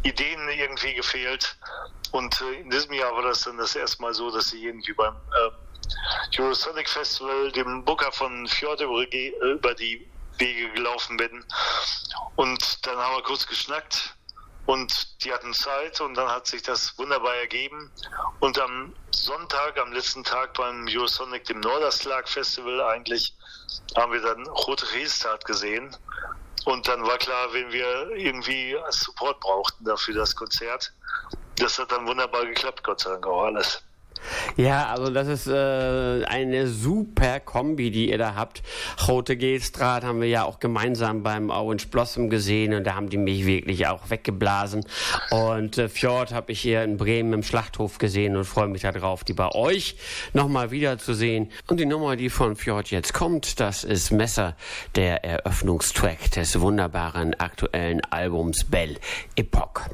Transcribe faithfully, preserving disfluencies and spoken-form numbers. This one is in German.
Ideen irgendwie gefehlt. Und äh, in diesem Jahr war das dann das erste Mal so, dass ich irgendwie beim äh, Eurosonic Festival dem Booker von Fjord über, über die Wege gelaufen bin. Und dann haben wir kurz geschnackt und die hatten Zeit und dann hat sich das wunderbar ergeben. Und am Sonntag, am letzten Tag beim Eurosonic, dem Norderslag Festival eigentlich, haben wir dann Rote Restart gesehen. Und dann war klar, wenn wir irgendwie Support brauchten dafür das Konzert, das hat dann wunderbar geklappt, Gott sei Dank auch alles. Ja, also das ist äh, eine super Kombi, die ihr da habt. Rote Geestrat haben wir ja auch gemeinsam beim Orange Blossom gesehen und da haben die mich wirklich auch weggeblasen. Und äh, Fjord habe ich hier in Bremen im Schlachthof gesehen und freue mich darauf, die bei euch nochmal wiederzusehen. Und die Nummer, die von Fjord jetzt kommt, das ist Messer, der Eröffnungstrack des wunderbaren aktuellen Albums Belle Epoque.